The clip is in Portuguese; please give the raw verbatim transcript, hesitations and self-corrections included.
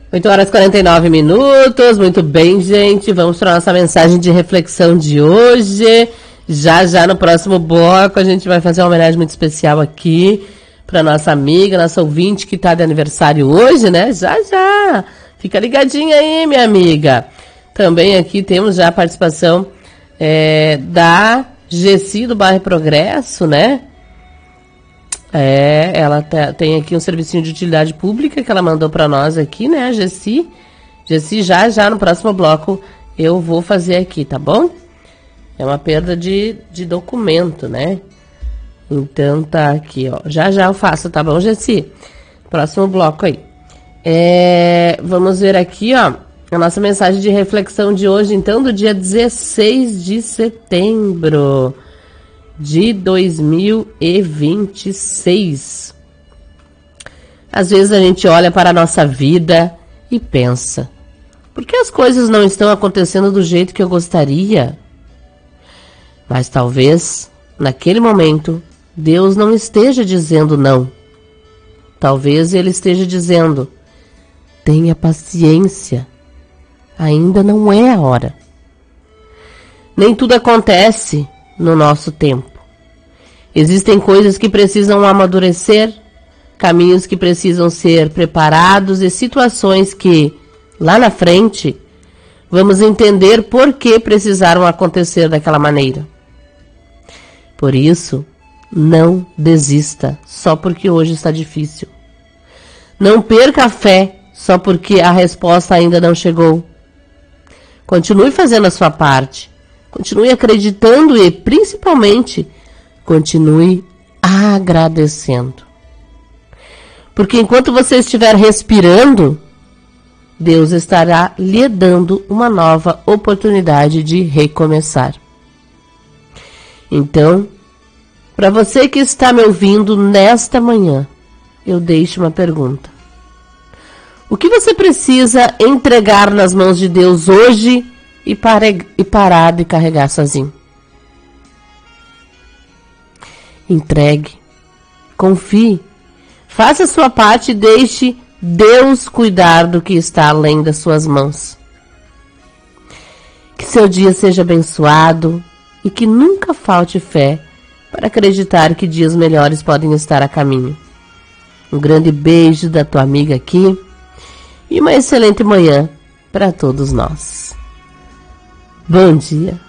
oito horas e quarenta e nove minutos, muito bem, gente, vamos para a nossa mensagem de reflexão de hoje. Já, já no próximo bloco a gente vai fazer uma homenagem muito especial aqui para nossa amiga, nossa ouvinte que está de aniversário hoje, né? Já, já, fica ligadinha aí, minha amiga. Também aqui temos já a participação é, da Gessi do Bairro Progresso, né? É, ela tá, tem aqui um servicinho de utilidade pública que ela mandou para nós aqui, né, a Gessi? Gessi, já, já no próximo bloco eu vou fazer aqui, tá bom? É uma perda de, de documento, né? Então tá aqui, ó. Já, já eu faço, tá bom, Gessi? Próximo bloco aí. É, vamos ver aqui, ó, a nossa mensagem de reflexão de hoje, então, do dia dezesseis de setembro de dois mil e vinte e seis. Às vezes a gente olha para a nossa vida e pensa: por que as coisas não estão acontecendo do jeito que eu gostaria? Mas talvez, naquele momento, Deus não esteja dizendo não. Talvez Ele esteja dizendo: tenha paciência, ainda não é a hora. Nem tudo acontece no nosso tempo. Existem coisas que precisam amadurecer, caminhos que precisam ser preparados e situações que, lá na frente, vamos entender por que precisaram acontecer daquela maneira. Por isso, não desista só porque hoje está difícil. Não perca a fé só porque a resposta ainda não chegou. Continue fazendo a sua parte. Continue acreditando e, principalmente, continue agradecendo. Porque enquanto você estiver respirando, Deus estará lhe dando uma nova oportunidade de recomeçar. Então, para você que está me ouvindo nesta manhã, eu deixo uma pergunta. O que você precisa entregar nas mãos de Deus hoje e, pare, e parar de carregar sozinho? Entregue, confie, faça a sua parte e deixe Deus cuidar do que está além das suas mãos. Que seu dia seja abençoado e que nunca falte fé para acreditar que dias melhores podem estar a caminho. Um grande beijo da tua amiga aqui e uma excelente manhã para todos nós. Bom dia.